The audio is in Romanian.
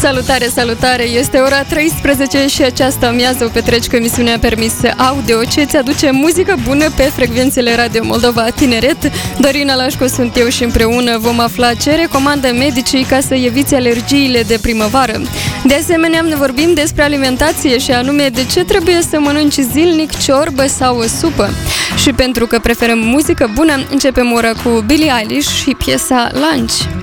Salutare, salutare! Este ora 13 și această amiază o petreci cu emisiunea Permis Audio, ce îți aduce muzică bună pe frecvențele Radio Moldova Tineret. Dorina Lașcu sunt eu și împreună vom afla ce recomandă medicii ca să eviți alergiile de primăvară. De asemenea, ne vorbim despre alimentație și anume de ce trebuie să mănânci zilnic ciorbă sau o supă. Și pentru că preferăm muzică bună, începem ora cu Billie Eilish și piesa Lunch.